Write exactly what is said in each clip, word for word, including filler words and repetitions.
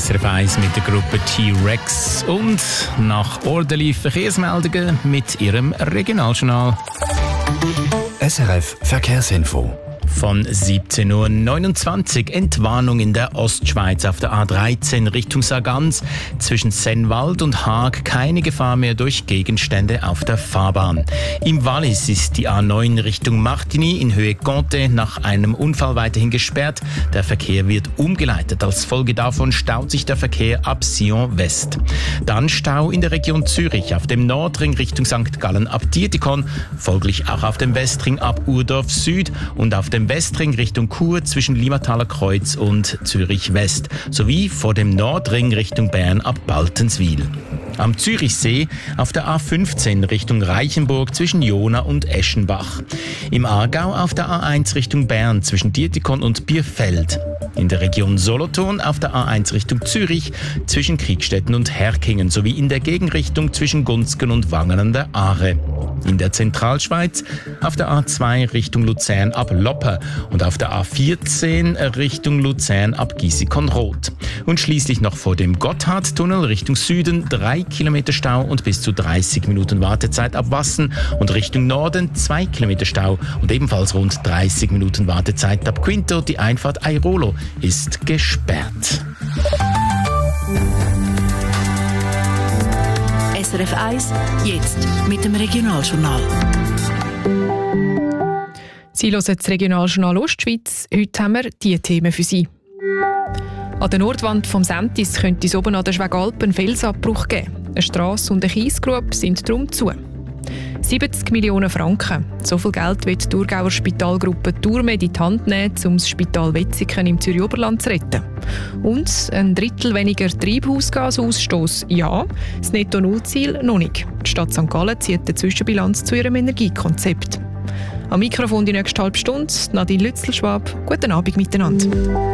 S R F eins mit der Gruppe T-Rex und nach ordentlichen Verkehrsmeldungen mit ihrem Regionaljournal. S R F Verkehrsinfo. Von siebzehn Uhr neunundzwanzig Entwarnung in der Ostschweiz auf der A dreizehn Richtung Sargans. Zwischen Sennwald und Haag keine Gefahr mehr durch Gegenstände auf der Fahrbahn. Im Wallis ist die A neun Richtung Martigny in Höhe Conte nach einem Unfall weiterhin gesperrt. Der Verkehr wird umgeleitet. Als Folge davon staut sich der Verkehr ab Sion West. Dann Stau in der Region Zürich auf dem Nordring Richtung Sankt Gallen ab Dietikon, folglich auch auf dem Westring ab Urdorf Süd und auf dem Westring Richtung Chur zwischen Limataler Kreuz und Zürich West, sowie vor dem Nordring Richtung Bern ab Baltenswil. Am Zürichsee auf der A fünfzehn Richtung Reichenburg zwischen Jona und Eschenbach. Im Aargau auf der A eins Richtung Bern zwischen Dietikon und Bierfeld. In der Region Solothurn auf der A eins Richtung Zürich zwischen Kriegstetten und Herkingen sowie in der Gegenrichtung zwischen Gunzgen und Wangen an der Aare. In der Zentralschweiz auf der A zwei Richtung Luzern ab Loppe und auf der A vierzehn Richtung Luzern ab Giessikon-Roth. Und schließlich noch vor dem Gotthardtunnel Richtung Süden drei Kilometer Stau und bis zu dreißig Minuten Wartezeit ab Wassen und Richtung Norden zwei Kilometer Stau und ebenfalls rund dreißig Minuten Wartezeit ab Quinto. Die Einfahrt Airolo ist gesperrt. S R F eins, jetzt mit dem Regionaljournal. Sie hören das Regionaljournal Ostschweiz. Heute haben wir diese Themen für Sie. An der Nordwand vom Sentis könnte es oben an der Schwegalp einen Felsabbruch geben. Eine Strasse und eine Kiesgrube sind darum zu. siebzig Millionen Franken. So viel Geld wird die Thurgauer Spitalgruppe Turmed in die Hand nehmen, um das Spital Wetzikon im Zürich-Oberland zu retten. Und ein Drittel weniger Treibhausgasausstoß, ja, das Netto-Null-Ziel noch nicht. Die Stadt Sankt Gallen zieht eine Zwischenbilanz zu ihrem Energiekonzept. Am Mikrofon die nächste halbe Stunde, Nadine Lützelschwab. Guten Abend miteinander.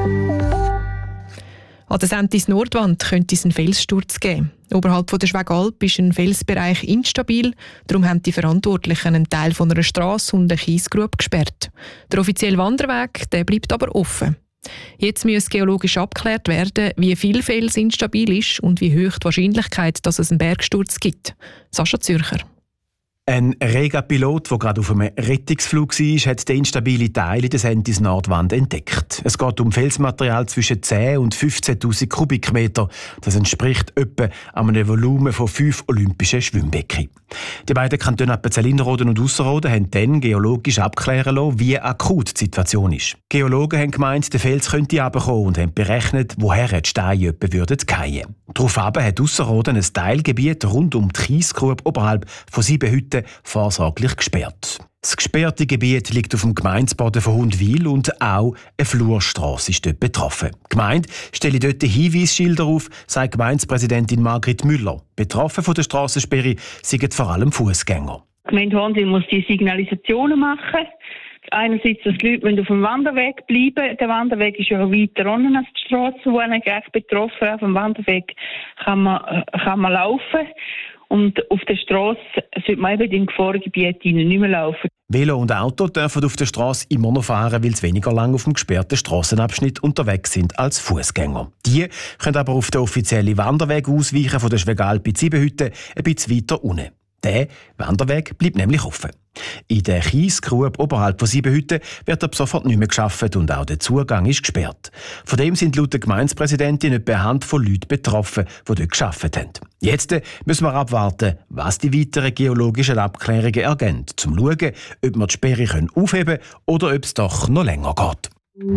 An der Sentis Nordwand könnte es einen Felssturz geben. Oberhalb von der Schwegalp ist ein Felsbereich instabil, darum haben die Verantwortlichen einen Teil von einer Strasse und eine Kiesgrube gesperrt. Der offizielle Wanderweg der bleibt aber offen. Jetzt muss geologisch abgeklärt werden, wie viel Fels instabil ist und wie hoch die Wahrscheinlichkeit, dass es einen Bergsturz gibt. Sascha Zürcher. Ein Rega-Pilot, der gerade auf einem Rettungsflug war, hat den instabilen Teil in der Sentis Nordwand entdeckt. Es geht um Felsmaterial zwischen zehn und fünfzehntausend Kubikmeter. Das entspricht etwa einem Volumen von fünf olympischen Schwimmbecken. Die beiden Kantone Appenzell-Innerrhoden und Ausserrhoden haben dann geologisch abklären lassen, wie akut die Situation ist. Geologen haben gemeint, der Fels könnte herunterkommen und haben berechnet, woher die Steine etwa fallen würden. Daraufhin hat Ausserrhoden ein Teilgebiet rund um die Kiesgrube oberhalb von sieben Hütten vorsorglich gesperrt. Das gesperrte Gebiet liegt auf dem Gemeindeboden von Hundwil und auch eine Flurstrasse ist dort betroffen. Die Gemeinde stelle dort Hinweisschilder auf, sagt Gemeindepräsidentin Margrit Müller. Betroffen von der Strassensperre sind vor allem Fußgänger. Die Gemeinde Hornwil muss die Signalisationen machen. Einerseits, dass die Leute auf dem Wanderweg bleiben. Der Wanderweg ist ja weiter unten als die Strasse, wo einen gleich betroffen. Auf dem Wanderweg kann man, kann man laufen. Und auf der Strasse sollte man eben im Gefahrengebiet nicht mehr laufen. Velo und Auto dürfen auf der Strasse immer noch fahren, weil sie weniger lang auf dem gesperrten Strassenabschnitt unterwegs sind als Fußgänger. Die können aber auf den offiziellen Wanderweg ausweichen von der Schwegalp in Siebenhütte ein bisschen weiter unten. Der Wanderweg bleibt nämlich offen. In der Kiesgrube oberhalb von Siebenhütte wird ab sofort nicht mehr gearbeitet und auch der Zugang ist gesperrt. Von dem sind laut der Gemeindepräsidentin etwa eine Handvoll Leute betroffen, die dort gearbeitet haben. Jetzt müssen wir abwarten, was die weiteren geologischen Abklärungen ergeben, um zu schauen, ob wir die Sperre aufheben können oder ob es doch noch länger geht.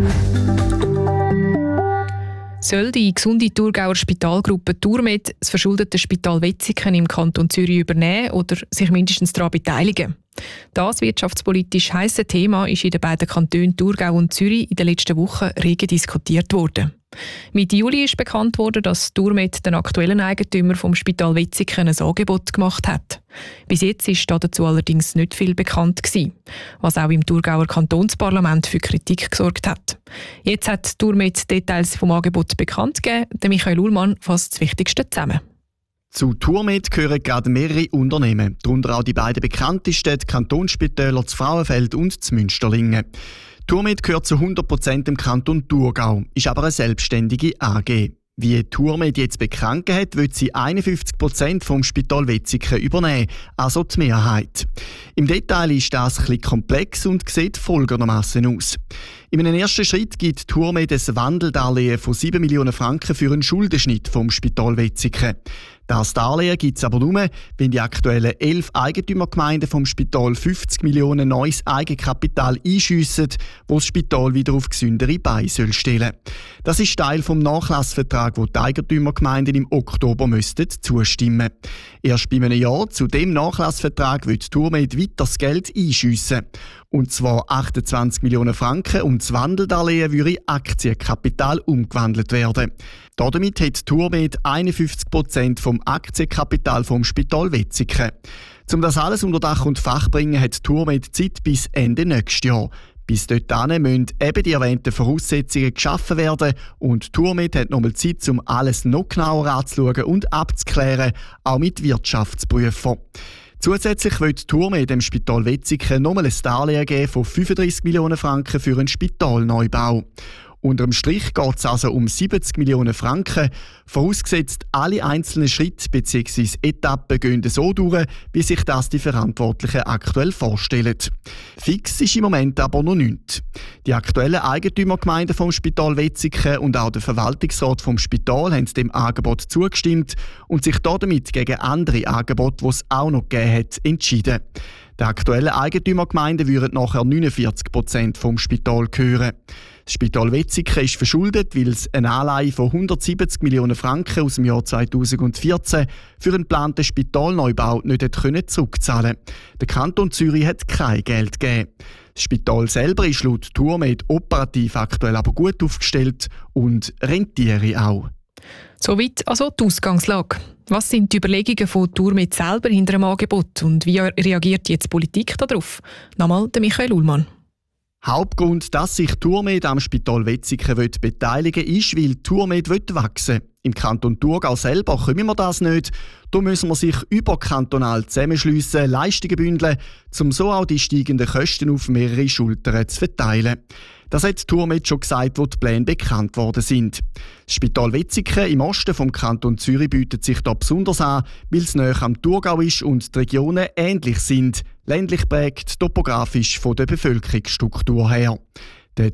Soll die gesunde Thurgauer Spitalgruppe Turmed das verschuldete Spital Wetzikon im Kanton Zürich übernehmen oder sich mindestens daran beteiligen? Das wirtschaftspolitisch heisse Thema ist in den beiden Kantonen Thurgau und Zürich in den letzten Wochen rege diskutiert worden. Mitte Juli ist bekannt worden, dass Turmed den aktuellen Eigentümer vom Spital Wetzikon ein Angebot gemacht hat. Bis jetzt ist dazu allerdings nicht viel bekannt gewesen, was auch im Thurgauer Kantonsparlament für Kritik gesorgt hat. Jetzt hat Turmed Details vom Angebot bekannt gegeben. Der Michael Ullmann fasst das Wichtigste zusammen. Zu Turmed gehören gerade mehrere Unternehmen, darunter auch die beiden bekanntesten Kantonsspitäler zu Frauenfeld und zu Münsterlingen. Turmed gehört zu hundert Prozent dem Kanton Thurgau, ist aber eine selbstständige A G. Wie Tourmed jetzt bekannt hat, will sie einundfünfzig Prozent vom Spital Wetzikon übernehmen, also die Mehrheit. Im Detail ist das ein bisschen komplex und sieht folgendermaßen aus. In einem ersten Schritt gibt Tourmed ein Wandeldarlehen von sieben Millionen Franken für einen Schuldenschnitt vom Spital Wetzikon. Das Darlehen gibt es aber nur, wenn die aktuellen elf Eigentümergemeinden vom Spital fünfzig Millionen neues Eigenkapital einschiessen, wo das Spital wieder auf gesündere Beine stellen soll. Das ist Teil des Nachlassvertrags, wo die Eigentümergemeinden im Oktober müssten zustimmen. Erst bei einem Jahr zu dem Nachlassvertrag wird Tourmed weiter das Geld einschiessen. Und zwar achtundzwanzig Millionen Franken und das Wandeldarlehen würde in Aktienkapital umgewandelt werden. Damit hat Tourmed einundfünfzig Prozent vom Aktienkapital vom Spital Wetzikon. Um das alles unter Dach und Fach zu bringen, hat Tourmed Zeit bis Ende nächstes Jahr. Bis dorthin müssen eben die erwähnten Voraussetzungen geschaffen werden und Tourmed hat nochmal Zeit, um alles noch genauer anzuschauen und abzuklären, auch mit Wirtschaftsprüfern. Zusätzlich wird Tourmed dem Spital Wetzikon nochmal ein Darlehen geben von fünfunddreissig Millionen Franken für einen Spitalneubau. Unterm Strich geht es also um siebzig Millionen Franken, vorausgesetzt alle einzelnen Schritte bzw. Etappen gehen so durch, wie sich das die Verantwortlichen aktuell vorstellen. Fix ist im Moment aber noch nichts. Die aktuellen Eigentümergemeinden vom Spital Wetzikon und auch der Verwaltungsrat vom Spital haben dem Angebot zugestimmt und sich damit gegen andere Angebote, die es auch noch gegeben hat, entschieden. Die aktuellen Eigentümergemeinden würden nachher neunundvierzig Prozent vom Spital gehören. Das Spital Wetzikon ist verschuldet, weil es eine Anleihe von hundertsiebzig Millionen Franken aus dem Jahr zweitausendvierzehn für einen geplanten Spitalneubau nicht zurückzahlen konnte. Der Kanton Zürich hat kein Geld gegeben. Das Spital selber ist laut Tourmed operativ aktuell aber gut aufgestellt und rentiere auch. Soweit also die Ausgangslage. Was sind die Überlegungen von Tourmed selber hinter dem Angebot und wie reagiert jetzt die Politik darauf? Nochmal der Michael Ullmann. Hauptgrund, dass sich Tourmed am Spital Wetzikon beteiligen will, ist, weil Tourmed wachsen will. Im Kanton Thurgau selber können wir das nicht. Da müssen wir sich überkantonal zusammenschliessen, Leistungen bündeln, um so auch die steigenden Kosten auf mehrere Schultern zu verteilen. Das hat Tourmed schon gesagt, wo die Pläne bekannt worden sind. Das Spital Wetzikon im Osten vom Kanton Zürich bietet sich da besonders an, weil es näher am Thurgau ist und die Regionen ähnlich sind, ländlich prägt, topografisch von der Bevölkerungsstruktur her. Der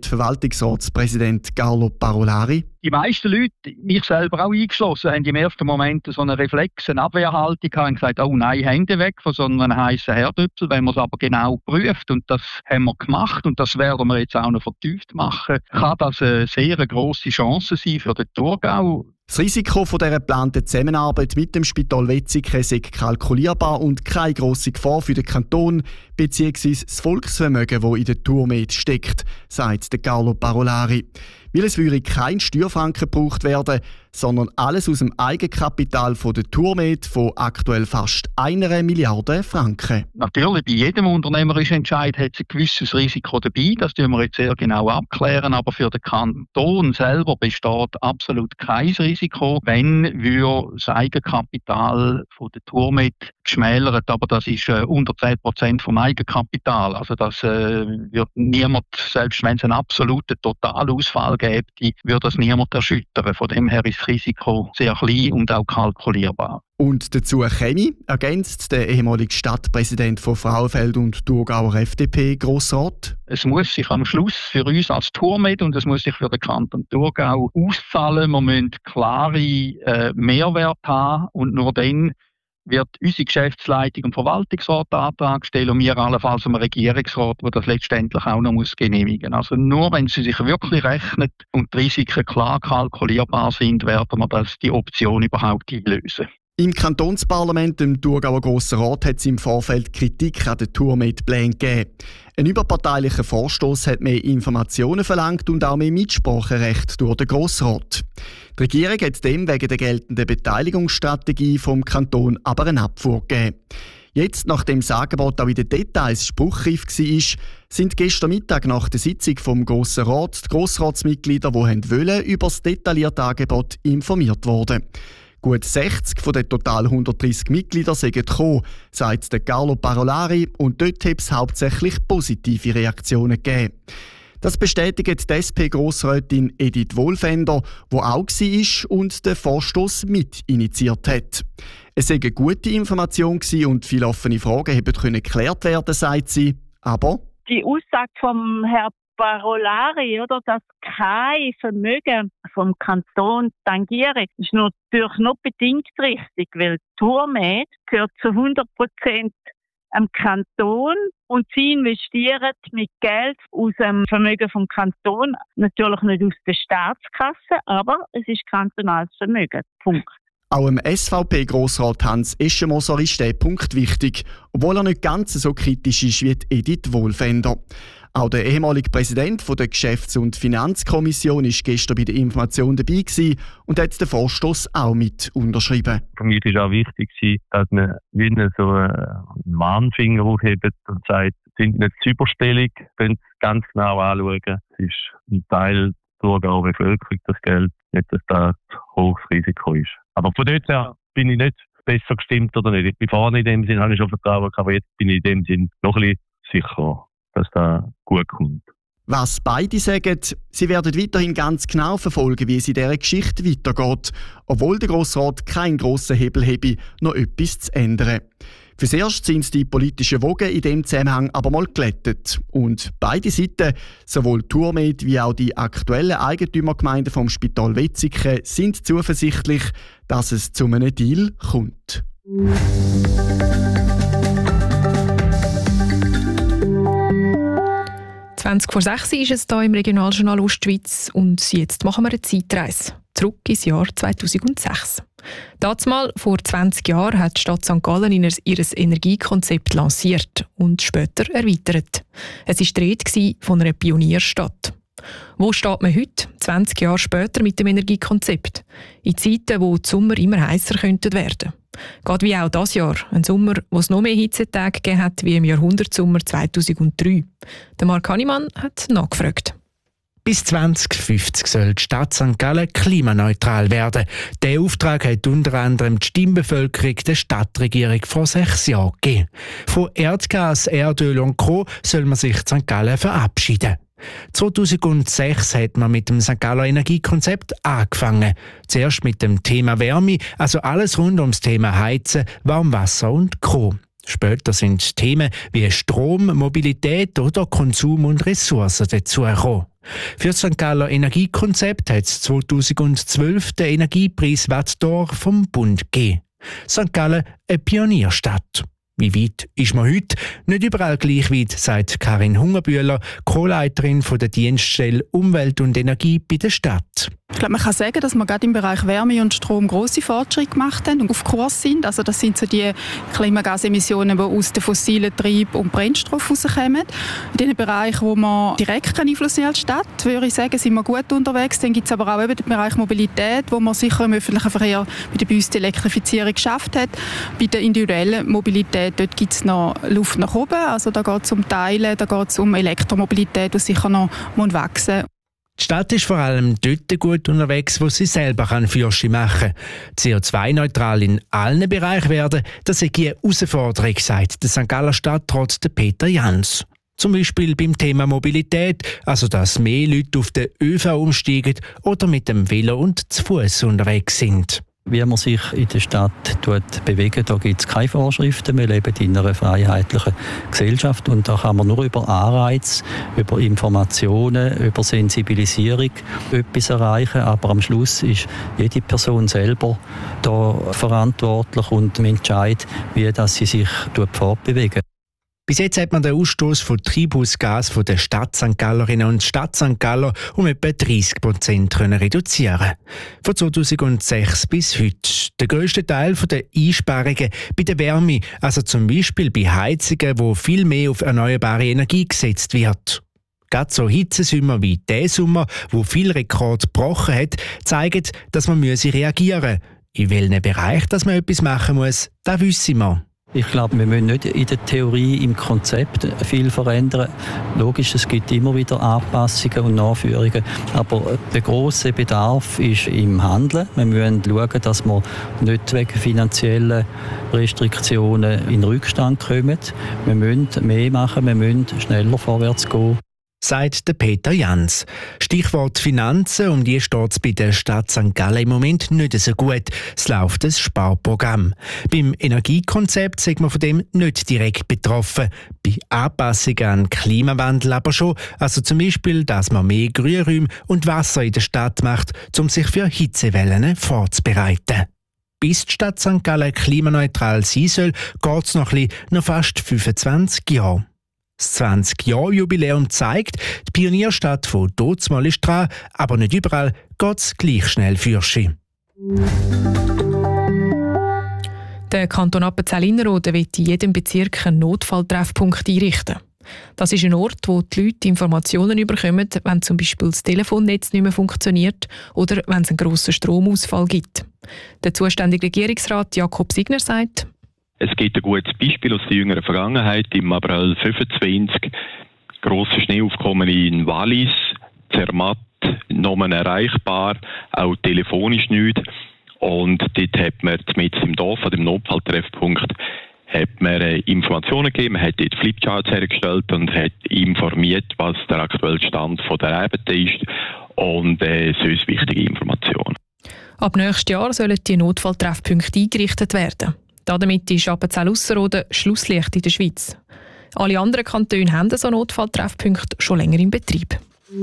Tourmed-Verwaltungsratspräsident Carlo Parolari. Die meisten Leute, mich selber auch eingeschlossen, haben im ersten Moment so einen Reflex, eine Abwehrhaltung und gesagt, oh nein, Hände weg von so einem heißen Herdöpfel. Wenn man es aber genau prüft, und das haben wir gemacht und das werden wir jetzt auch noch vertieft machen, kann das eine sehr grosse Chance sein für den Thurgau. Das Risiko von dieser geplanten Zusammenarbeit mit dem Spital Wetzikon sei kalkulierbar und keine grosse Gefahr für den Kanton bzw. das Volksvermögen, das in der Tourmed steckt, sagt der Carlo Parolari. Weil es würde kein Steuerfranken gebraucht werden, sondern alles aus dem Eigenkapital von der Tourmed von aktuell fast einer Milliarde Franken. Natürlich, bei jedem unternehmerischen Entscheid hat es ein gewisses Risiko dabei. Das tun wir jetzt sehr genau abklären. Aber für den Kanton selber besteht absolut kein Risiko, wenn wir das Eigenkapital von der Tourmed geschmälert. Aber das ist äh, unter zehn Prozent vom Eigenkapital. Also das äh, wird niemand, selbst wenn es einen absoluten Totalausfall gibt, würde das niemand erschüttern. Von dem her ist das Risiko sehr klein und auch kalkulierbar. Und dazu käme, ergänzt der ehemalige Stadtpräsident von Frauenfeld und Thurgauer F D P, Grossrat. Es muss sich am Schluss für uns als Tourmed und es muss sich für den Kanton Thurgau auszahlen. Wir müssen klare äh, Mehrwerte haben und nur dann wird unsere Geschäftsleitung und Verwaltungsrat Antrag stellen und wir allenfalls am Regierungsrat, der das letztendlich auch noch muss genehmigen muss. Also nur wenn sie sich wirklich rechnet und die Risiken klar kalkulierbar sind, werden wir das, die Option überhaupt einlösen. Im Kantonsparlament, im Thurgauer Grossen Rat, hat es im Vorfeld Kritik an den Tourmed-Plänen gegeben. Ein überparteilicher Vorstoß hat mehr Informationen verlangt und auch mehr Mitspracherecht durch den Grossrat. Die Regierung hat dem wegen der geltenden Beteiligungsstrategie vom Kanton aber eine Abfuhr gegeben. Jetzt, nachdem das Angebot auch in den Details spruchreif war, sind gestern Mittag nach der Sitzung vom Grossen Rat die Grossratsmitglieder, die wollen, über das detaillierte Angebot informiert worden. Gut sechzig von den total hundertdreissig Mitgliedern sind gekommen, sagt der Carlo Parolari, und dort hat es hauptsächlich positive Reaktionen gegeben. Das bestätigt die S P-Grossrätin Edith Wohlfender, die auch war und den Vorstoss mitinitiiert hat. Es sei eine gute Information und viele offene Fragen können geklärt werden, sagt sie. Aber die Aussage vom Herrn Parolari, oder, dass kein Vermögen vom Kanton tangiere, ist natürlich noch bedingt richtig, weil Turmed gehört zu hundert Prozent am Kanton und sie investieren mit Geld aus dem Vermögen vom Kanton, natürlich nicht aus der Staatskasse, aber es ist kantonales Vermögen. Punkt. Auch dem S V P-Grossrat Hans Eschemoser ist dieser Punkt wichtig, obwohl er nicht ganz so kritisch ist wie Edith Wohlfender. Auch der ehemalige Präsident der Geschäfts- und Finanzkommission war gestern bei der Information dabei und hat den Vorstoss auch mit unterschrieben. Für mich war auch wichtig, dass man wie so einen Mahnfinger aufhebt und sagt, es sind nicht die Überstellung, wenn Sie es ganz genau anschauen. Es ist ein Teil der Bevölkerung, das Geld, nicht, dass das ein hohes Risiko ist. Aber von dort her bin ich nicht besser gestimmt oder nicht. Ich bin vorne in dem Sinn, habe ich schon Vertrauen gehabt, aber jetzt bin ich in dem Sinn noch ein bisschen sicherer, dass das gut kommt. Was beide sagen, sie werden weiterhin ganz genau verfolgen, wie es in dieser Geschichte weitergeht, obwohl der Grossrat keinen grossen Hebel habe, noch etwas zu ändern. Fürs Erste sind die politischen Wogen in diesem Zusammenhang aber mal glättet. Und beide Seiten, sowohl Turmed wie auch die aktuellen Eigentümergemeinden vom Spital Wetzikon, sind zuversichtlich, dass es zu einem Deal kommt. zwanzig vor sechs ist es hier im Regionaljournal Ostschweiz und jetzt machen wir eine Zeitreise. Zurück ins Jahr zweitausendsechs. Dazumal vor zwanzig Jahren hat die Stadt Sankt Gallen ihr Energiekonzept lanciert und später erweitert. Es war die Rede von einer Pionierstadt. Wo steht man heute, zwanzig Jahre später, mit dem Energiekonzept? In Zeiten, wo die Sommer immer heißer könnten werden. Gerade wie auch dieses Jahr, ein Sommer, wo es noch mehr Hitzetage gegeben hat wie im Jahrhundertsommer zweitausenddrei. Der Marc Hannemann hat nachgefragt. Bis zwanzig fünfzig soll die Stadt Sankt Gallen klimaneutral werden. Diesen Auftrag hat unter anderem die Stimmbevölkerung der Stadtregierung vor sechs Jahren gegeben. Von Erdgas, Erdöl und Co. soll man sich Sankt Gallen verabschieden. zweitausendsechs hat man mit dem Sankt Galler Energiekonzept angefangen. Zuerst mit dem Thema Wärme, also alles rund ums Thema Heizen, Warmwasser und Co. Später sind Themen wie Strom, Mobilität oder Konsum und Ressourcen dazugekommen. Für das Sankt Galler Energiekonzept hat es zweitausendzwölf den Energiepreis Wattdor vom Bund gegeben. Sankt Gallen eine Pionierstadt. Wie weit ist man heute? Nicht überall gleich weit, sagt Karin Hungerbühler, Co-Leiterin der Dienststelle Umwelt und Energie bei der Stadt. Ich glaube, man kann sagen, dass wir gerade im Bereich Wärme und Strom grosse Fortschritte gemacht haben und auf Kurs sind. Also das sind so die Klimagasemissionen, die aus den fossilen Trieb- und Brennstoffen rauskommen. In den Bereichen, wo man direkt keinen Einfluss haben als Stadt, würde ich sagen, sind wir gut unterwegs. Dann gibt es aber auch eben den Bereich Mobilität, wo man sicher im öffentlichen Verkehr bei der bei uns die Elektrifizierung geschafft hat. Bei der individuellen Mobilität dort gibt es noch Luft nach oben. Also da geht es um Teilen, da geht es um Elektromobilität, die sicher noch wachsen muss. Die Stadt ist vor allem dort gut unterwegs, wo sie selber Fürsche machen kann. C O zwei neutral in allen Bereichen werden, das ist eine Herausforderung, sagt der Sankt Galler Stadtrat Peter Jans. Zum Beispiel beim Thema Mobilität, also dass mehr Leute auf den ÖV umsteigen oder mit dem Velo und zu Fuß unterwegs sind. Wie man sich in der Stadt bewegen, da gibt es keine Vorschriften. Wir leben in einer freiheitlichen Gesellschaft und da kann man nur über Anreize, über Informationen, über Sensibilisierung etwas erreichen. Aber am Schluss ist jede Person selber da verantwortlich und entscheidet, wie dass sie sich fortbewegen. Bis jetzt hat man den Ausstoß von Treibhausgas von der Stadt Sankt Gallerinnen und Stadt Sankt Galler um etwa dreißig Prozent reduzieren. Von zweitausendsechs bis heute. Der grösste Teil der Einsparungen bei der Wärme, also zum Beispiel bei Heizungen, wo viel mehr auf erneuerbare Energie gesetzt wird. Gerade so Hitzesommer wie der Sommer, wo viel Rekord gebrochen hat, zeigen, dass man reagieren muss. In welchem Bereich dass man etwas machen muss, das wissen wir. Ich glaube, wir müssen nicht in der Theorie, im Konzept viel verändern. Logisch, es gibt immer wieder Anpassungen und Nachführungen. Aber der grosse Bedarf ist im Handeln. Wir müssen schauen, dass wir nicht wegen finanziellen Restriktionen in Rückstand kommen. Wir müssen mehr machen, wir müssen schneller vorwärts gehen. sagt der Peter Jans. Stichwort Finanzen, um die steht es bei der Stadt Sankt Gallen im Moment nicht so gut. Es läuft ein Sparprogramm. Beim Energiekonzept sind wir von dem nicht direkt betroffen. Bei Anpassungen an den Klimawandel aber schon. Also zum Beispiel, dass man mehr Grünräume und Wasser in der Stadt macht, um sich für Hitzewellen vorzubereiten. Bis die Stadt Sankt Gallen klimaneutral sein soll, geht es noch, ein bisschen, noch fast fünfundzwanzig Jahre. Das zwanzig-Jahr-Jubiläum zeigt, die Pionierstadt von Dozmal ist dran, aber nicht überall geht es gleich schnell fürchi. Der Kanton Appenzell-Innerrhoden will in jedem Bezirk einen Notfalltreffpunkt einrichten. Das ist ein Ort, wo die Leute Informationen bekommen, wenn zum Beispiel das Telefonnetz nicht mehr funktioniert oder wenn es einen grossen Stromausfall gibt. Der zuständige Regierungsrat Jakob Signer sagt: Es gibt ein gutes Beispiel aus der jüngeren Vergangenheit. Im April fünfundzwanzig grosse Schneeaufkommen in Wallis, Zermatt, nur erreichbar, auch telefonisch nicht. Und dort hat man mit im Dorf, an dem Notfalltreffpunkt, hat man Informationen gegeben, man hat dort Flipcharts hergestellt und hat informiert, was der aktuelle Stand der Arbeiten ist und äh, sonst wichtige Informationen. Ab nächstes Jahr sollen die Notfalltreffpunkte eingerichtet werden. Damit ist Appenzell-Ausserrhoden Schlusslicht in der Schweiz. Alle anderen Kantone haben so Notfalltreffpunkte schon länger in Betrieb.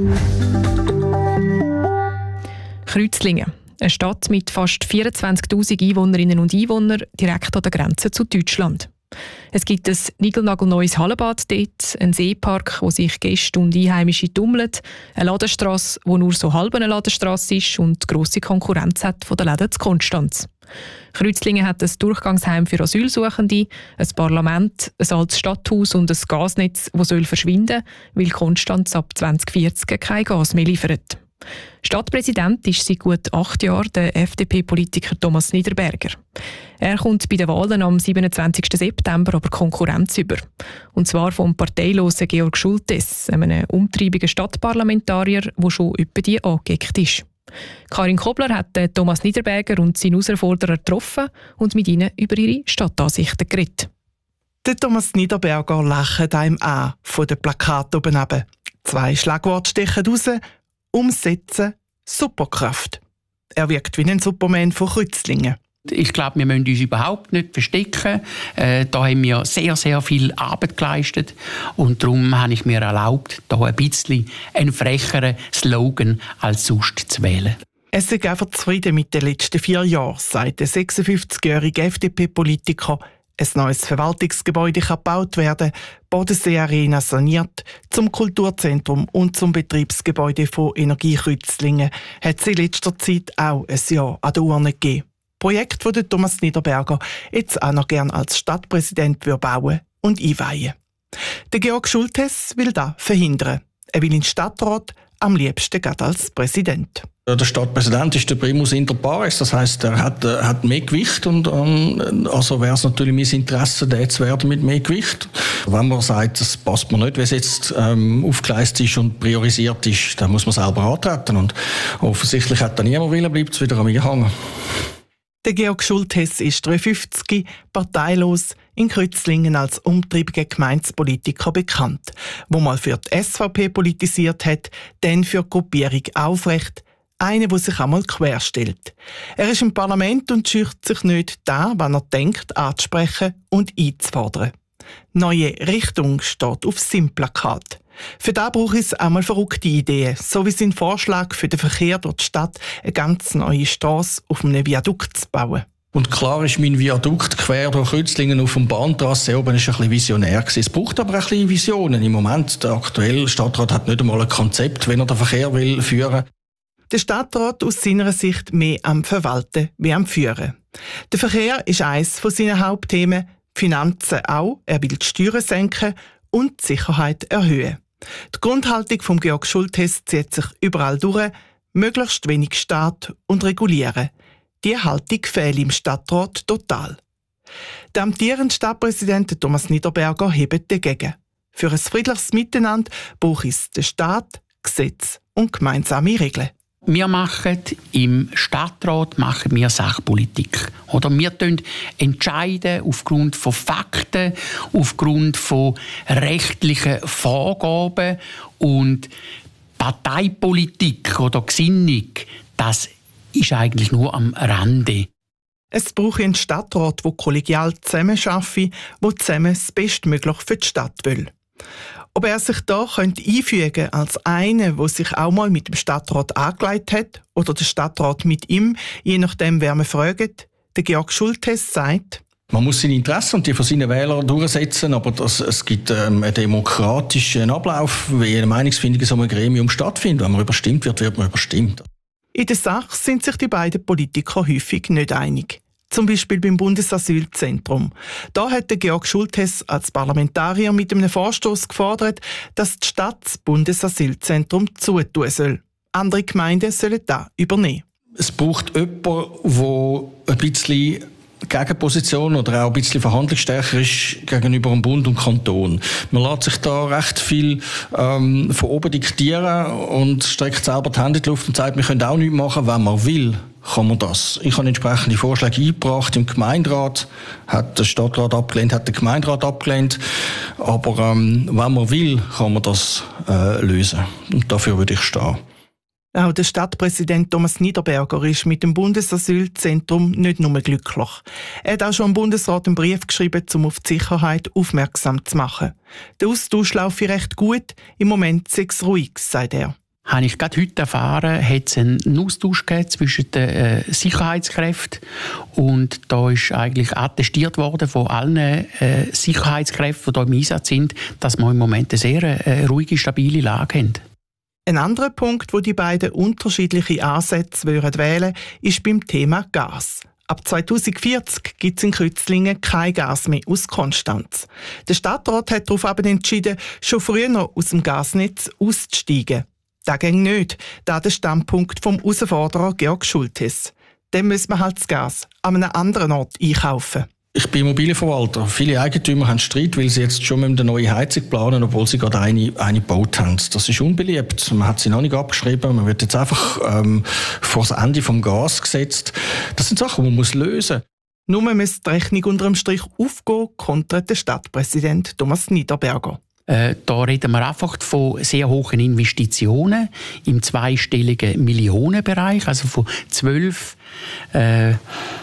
Kreuzlingen, eine Stadt mit fast vierundzwanzigtausend Einwohnerinnen und Einwohnern direkt an der Grenze zu Deutschland. Es gibt ein niegelnagelneues Hallenbad dort, einen Seepark, wo sich Gäste und Einheimische tummeln, eine Ladenstrasse, die nur so halb eine Ladenstrasse ist und grosse Konkurrenz hat von der Läden zu Konstanz. Kreuzlingen hat ein Durchgangsheim für Asylsuchende, ein Parlament, ein altes Stadthaus und ein Gasnetz, das soll verschwinden, weil Konstanz ab zwanzig vierzig kein Gas mehr liefert. Stadtpräsident ist seit gut acht Jahren der F D P-Politiker Thomas Niederberger. Er kommt bei den Wahlen am siebenundzwanzigsten September aber Konkurrenz über. Und zwar vom parteilosen Georg Schultes, einem umtriebigen Stadtparlamentarier, der schon etwa die angeeckt ist. Karin Kobler hat Thomas Niederberger und seinen Herausforderer getroffen und mit ihnen über ihre Stadtansichten geredet. Der Thomas Niederberger lacht einem an von den Plakaten oben runter. Zwei Schlagworte stechen raus: Umsetzen, Superkraft. Er wirkt wie ein Superman von Kreuzlingen. Ich glaube, wir müssen uns überhaupt nicht verstecken. Äh, da haben wir sehr, sehr viel Arbeit geleistet. Und darum habe ich mir erlaubt, da ein bisschen einen frecheren Slogan als sonst zu wählen. Er ist einfach zufrieden mit den letzten vier Jahren, sagt der sechsundfünfzigjährige F D P-Politiker. Ein neues Verwaltungsgebäude kann gebaut werden, Bodensee Arena saniert, zum Kulturzentrum und zum Betriebsgebäude von Energie Kreuzlingen hat es in letzter Zeit auch ein Jahr an der Urne gegeben. Projekt, das Thomas Niederberger jetzt auch noch gerne als Stadtpräsident bauen und einweihen. Der Georg Schultes will das verhindern. Er will in den Stadtrat, am liebsten gerade als Präsident. Der Stadtpräsident ist der Primus inter pares, das heisst, er hat, äh, hat mehr Gewicht und ähm, also wäre es natürlich mein Interesse, der zu werden mit mehr Gewicht. Wenn man sagt, das passt mir nicht, wie es jetzt ähm, aufgeleistet ist und priorisiert ist, dann muss man selber antreten und offensichtlich hat da niemand Willen, bleibt es wieder an mir hängen. Der Georg Schultes ist dreiundfünfzig, parteilos, in Kreuzlingen als umtriebiger Gemeindepolitiker bekannt, wo mal für die S V P politisiert hat, dann für die Gruppierung Aufrecht, einer, der sich einmal querstellt. Er ist im Parlament und schüchtert sich nicht, da, was er denkt, anzusprechen und einzufordern. Neue Richtung steht auf seinem Plakat. Für das braucht es einmal verrückte Ideen, so wie sein Vorschlag für den Verkehr durch die Stadt, eine ganz neue Strasse auf einem Viadukt zu bauen. Und klar ist mein Viadukt quer durch Kreuzlingen auf dem Bahntrasse oben ist ein bisschen visionär gewesen. Es braucht aber ein bisschen Visionen. Im Moment, der aktuelle Stadtrat hat nicht einmal ein Konzept, wenn er den Verkehr will führen. Der Stadtrat aus seiner Sicht mehr am Verwalten wie am Führen. Der Verkehr ist eines von seinen Hauptthemen, die Finanzen auch, er will die Steuern senken und die Sicherheit erhöhen. Die Grundhaltung von Georg Schultes zieht sich überall durch, möglichst wenig Staat und regulieren. Diese Haltung fehlt im Stadtrat total. Der amtierende Stadtpräsident Thomas Niederberger hebt dagegen. Für ein friedliches Miteinander braucht es den Staat, Gesetz und gemeinsame Regeln. Wir machen im Stadtrat machen wir Sachpolitik. Oder wir entscheiden aufgrund von Fakten, aufgrund von rechtlichen Vorgaben und Parteipolitik oder Gesinnung, das ist eigentlich nur am Rande. Es braucht einen Stadtrat, der kollegial zusammenarbeitet, der zusammen das Bestmögliche für die Stadt will. Ob er sich da könnte einfügen als einer, der sich auch mal mit dem Stadtrat angelegt hat, oder der Stadtrat mit ihm, je nachdem, wer man fragt, der Georg Schulthess sagt: Man muss seine Interessen und die von seinen Wählern durchsetzen, aber das, es gibt ähm, einen demokratischen Ablauf, wie eine Meinungsfindung in so einem Gremium stattfindet. Wenn man überstimmt wird, wird man überstimmt. In der Sache sind sich die beiden Politiker häufig nicht einig. Zum Beispiel beim Bundesasylzentrum. Da hat der Georg Schulthess als Parlamentarier mit einem Vorstoß gefordert, dass die Stadt das Bundesasylzentrum zutun soll. Andere Gemeinden sollen das übernehmen. Es braucht jemanden, der ein bisschen Gegenposition oder auch ein bisschen verhandlungsstärker ist gegenüber dem Bund und Kanton. Man lässt sich da recht viel ähm, von oben diktieren und streckt selber die Hände in die Luft und sagt, wir können auch nichts machen, wenn man will. Kann man das. Ich habe entsprechende Vorschläge eingebracht im Gemeinderat, hat der Stadtrat abgelehnt, hat der Gemeinderat abgelehnt. Aber ähm, wenn man will, kann man das äh, lösen. Und dafür würde ich stehen. Auch der Stadtpräsident Thomas Niederberger ist mit dem Bundesasylzentrum nicht nur glücklich. Er hat auch schon am Bundesrat einen Brief geschrieben, um auf die Sicherheit aufmerksam zu machen. Der Austausch laufe recht gut, im Moment sei es ruhig, sagt er. Habe ich gerade heute erfahren, hat es einen Austausch gegeben zwischen den äh, Sicherheitskräften und da ist eigentlich attestiert worden von allen äh, Sicherheitskräften, die hier im Einsatz sind, dass wir im Moment eine sehr äh, ruhige, stabile Lage haben. Ein anderer Punkt, wo die beiden unterschiedliche Ansätze wählen wollen, ist beim Thema Gas. Ab zweitausendvierzig gibt es in Kreuzlingen kein Gas mehr aus Konstanz. Der Stadtrat hat darauf aber entschieden, schon früher aus dem Gasnetz auszusteigen. Das ging nicht, da der Standpunkt vom Herausforderer Georg Schulthess. Dann muss man halt das Gas an einem anderen Ort einkaufen. Ich bin Immobilienverwalter. Viele Eigentümer haben Streit, weil sie jetzt schon mit eine neue Heizung planen, obwohl sie gerade eine, eine gebaut haben. Das ist unbeliebt. Man hat sie noch nicht abgeschrieben. Man wird jetzt einfach ähm, vor das Ende vom Gas gesetzt. Das sind Sachen, die man muss lösen muss. Nur muss die Rechnung unter dem Strich aufgehen, kontert der Stadtpräsident Thomas Niederberger. Äh, da reden wir einfach von sehr hohen Investitionen im zweistelligen Millionenbereich, also von zwölf äh,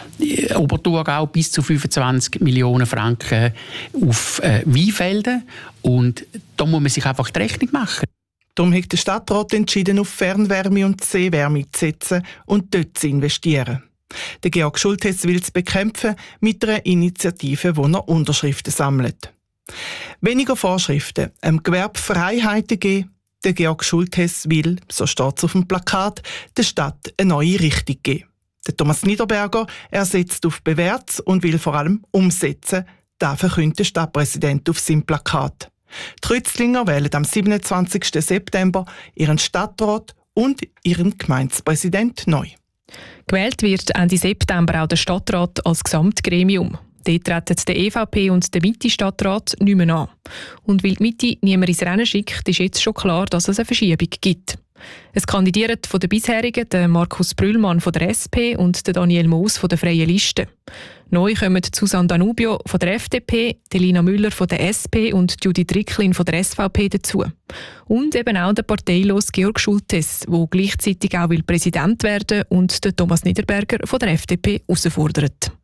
Oberthurgau bis zu fünfundzwanzig Millionen Franken auf äh, Weinfelden. Und da muss man sich einfach die Rechnung machen. Darum hat der Stadtrat entschieden, auf Fernwärme und Seewärme zu setzen und dort zu investieren. Der Georg Schulthess will es bekämpfen mit einer Initiative, wo er Unterschriften sammelt. Weniger Vorschriften, einem Gewerbe Freiheiten geben. Der Georg Schulthess will, so steht es auf dem Plakat, der Stadt eine neue Richtung geben. Der Thomas Niederberger, er setzt auf Bewährtes und will vor allem umsetzen. Das verkündet der Stadtpräsident auf seinem Plakat. Die Kreuzlinger wählen am siebenundzwanzigsten September ihren Stadtrat und ihren Gemeindepräsident neu. Gewählt wird Ende September auch der Stadtrat als Gesamtgremium. Dort treten der E V P und der Mitte-Stadtrat nicht mehr an. Und weil die Mitte niemand ins Rennen schickt, ist jetzt schon klar, dass es eine Verschiebung gibt. Es kandidieren von den bisherigen der Markus Brühlmann von der S P und der Daniel Moos von der Freien Liste. Neu kommen Susanne Danubio von der F D P, Delina Müller von der S P und Judith Ricklin von der S V P dazu. Und eben auch der parteilose Georg Schulthess, der gleichzeitig auch will Präsident werden und den Thomas Niederberger von der F D P herausfordert.